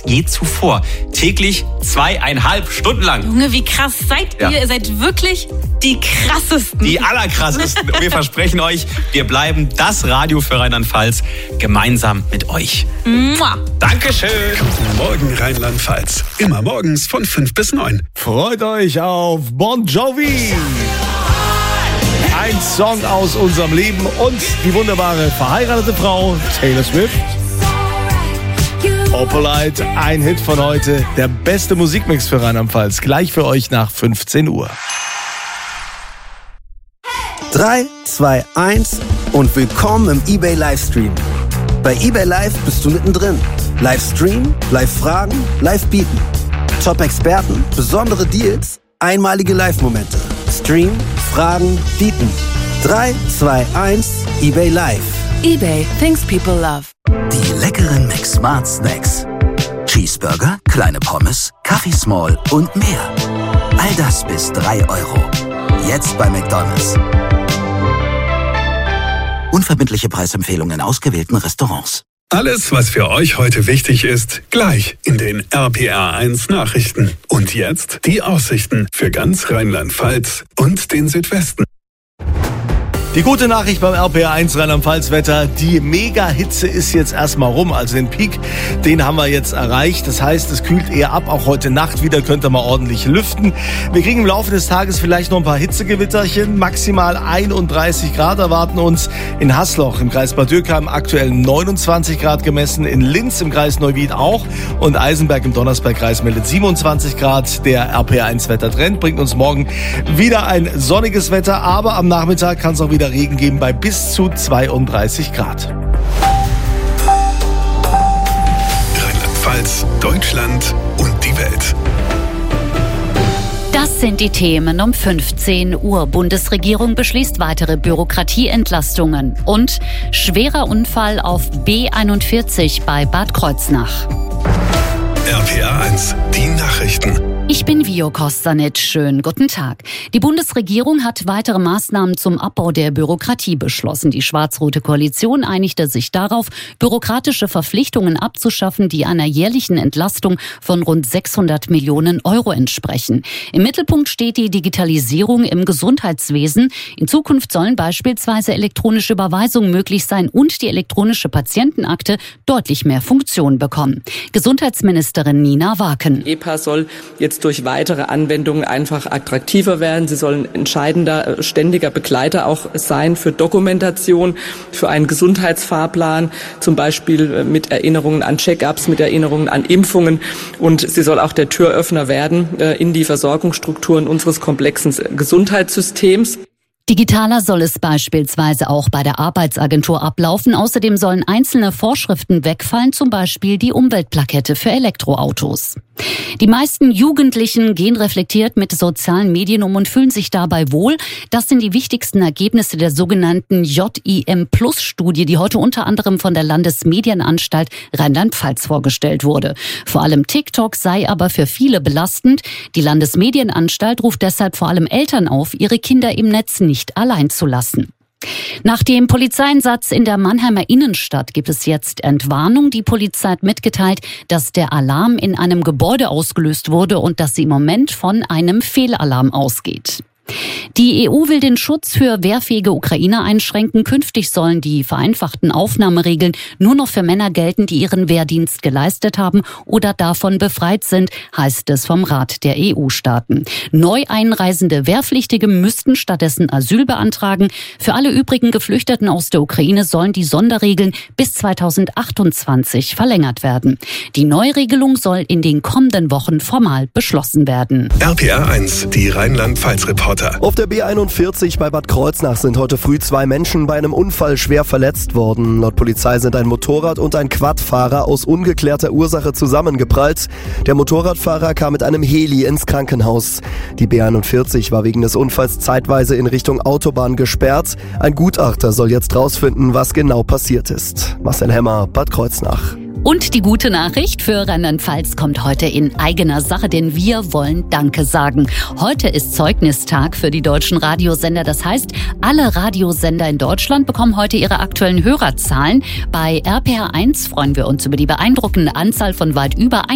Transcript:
je zuvor. Täglich 2,5 Stunden lang. Junge, wie krass seid ihr? Ihr seid wirklich die krassesten. Die allerkrassesten. Und wir versprechen euch, wir bleiben das Radio für Rheinland-Pfalz gemeinsam mit euch. Mua. Dankeschön. Guten Morgen Rheinland-Pfalz. Immer morgens von 5 bis 9. Freut euch auf Bon Jovi. Ein Song aus unserem Leben und die wunderbare verheiratete Frau Taylor Swift. Opalite, ein Hit von heute. Der beste Musikmix für Rheinland-Pfalz. Gleich für euch nach 15 Uhr. 3, 2, 1 und willkommen im eBay Livestream. Bei eBay Live bist du mittendrin. Livestream, Live-Fragen, Live-Bieten. Top-Experten, besondere Deals, einmalige Live-Momente. Stream, Fragen, Bieten. 3, 2, 1, eBay Live. eBay, things people love. Die leckeren McSmart Snacks. Cheeseburger, kleine Pommes, Kaffee Small und mehr. All das bis 3 €. Jetzt bei McDonald's. Unverbindliche Preisempfehlungen in ausgewählten Restaurants. Alles, was für euch heute wichtig ist, gleich in den RPR1 Nachrichten. Und jetzt die Aussichten für ganz Rheinland-Pfalz und den Südwesten. Die gute Nachricht beim RPR1 Rheinland-Pfalz-Wetter, die Mega-Hitze ist jetzt erstmal rum, also den Peak, den haben wir jetzt erreicht. Das heißt, es kühlt eher ab, auch heute Nacht wieder könnt ihr mal ordentlich lüften. Wir kriegen im Laufe des Tages vielleicht noch ein paar Hitzegewitterchen, maximal 31 Grad erwarten uns. In Hasloch im Kreis Bad Dürkheim aktuell 29 Grad gemessen, in Linz im Kreis Neuwied auch und Eisenberg im Donnersbergkreis meldet 27 Grad. Der RPR1-Wettertrend bringt uns morgen wieder ein sonniges Wetter, aber am Nachmittag kann es auch wieder Regen geben bei bis zu 32 Grad. Rheinland-Pfalz, Deutschland und die Welt. Das sind die Themen um 15 Uhr. Bundesregierung beschließt weitere Bürokratieentlastungen. Und schwerer Unfall auf B41 bei Bad Kreuznach. RPR1, die Nachrichten. Ich bin Vio Kostanic. Schönen guten Tag. Die Bundesregierung hat weitere Maßnahmen zum Abbau der Bürokratie beschlossen. Die schwarz-rote Koalition einigte sich darauf, bürokratische Verpflichtungen abzuschaffen, die einer jährlichen Entlastung von rund 600 Millionen € entsprechen. Im Mittelpunkt steht die Digitalisierung im Gesundheitswesen. In Zukunft sollen beispielsweise elektronische Überweisungen möglich sein und die elektronische Patientenakte deutlich mehr Funktion bekommen. Gesundheitsministerin Nina Waken. EPA soll jetzt durch weitere Anwendungen einfach attraktiver werden. Sie sollen entscheidender, ständiger Begleiter auch sein für Dokumentation, für einen Gesundheitsfahrplan, zum Beispiel mit Erinnerungen an Check-ups, mit Erinnerungen an Impfungen. Und sie soll auch der Türöffner werden in die Versorgungsstrukturen unseres komplexen Gesundheitssystems. Digitaler soll es beispielsweise auch bei der Arbeitsagentur ablaufen. Außerdem sollen einzelne Vorschriften wegfallen, zum Beispiel die Umweltplakette für Elektroautos. Die meisten Jugendlichen gehen reflektiert mit sozialen Medien um und fühlen sich dabei wohl. Das sind die wichtigsten Ergebnisse der sogenannten JIM-Plus-Studie, die heute unter anderem von der Landesmedienanstalt Rheinland-Pfalz vorgestellt wurde. Vor allem TikTok sei aber für viele belastend. Die Landesmedienanstalt ruft deshalb vor allem Eltern auf, ihre Kinder im Netz nicht allein zu lassen. Nach dem Polizeieinsatz in der Mannheimer Innenstadt gibt es jetzt Entwarnung. Die Polizei hat mitgeteilt, dass der Alarm in einem Gebäude ausgelöst wurde und dass sie im Moment von einem Fehlalarm ausgeht. Die EU will den Schutz für wehrfähige Ukrainer einschränken. Künftig sollen die vereinfachten Aufnahmeregeln nur noch für Männer gelten, die ihren Wehrdienst geleistet haben oder davon befreit sind, heißt es vom Rat der EU-Staaten. Neu einreisende Wehrpflichtige müssten stattdessen Asyl beantragen. Für alle übrigen Geflüchteten aus der Ukraine sollen die Sonderregeln bis 2028 verlängert werden. Die Neuregelung soll in den kommenden Wochen formal beschlossen werden. RPR1, die Rheinland-Pfalz-Reporter. Auf der B41 bei Bad Kreuznach sind heute früh 2 Menschen bei einem Unfall schwer verletzt worden. Laut Polizei sind ein Motorrad und ein Quadfahrer aus ungeklärter Ursache zusammengeprallt. Der Motorradfahrer kam mit einem Heli ins Krankenhaus. Die B41 war wegen des Unfalls zeitweise in Richtung Autobahn gesperrt. Ein Gutachter soll jetzt rausfinden, was genau passiert ist. Marcel Hemmer, Bad Kreuznach. Und die gute Nachricht für Rheinland-Pfalz kommt heute in eigener Sache, denn wir wollen Danke sagen. Heute ist Zeugnistag für die deutschen Radiosender. Das heißt, alle Radiosender in Deutschland bekommen heute ihre aktuellen Hörerzahlen. Bei RPR1 freuen wir uns über die beeindruckende Anzahl von weit über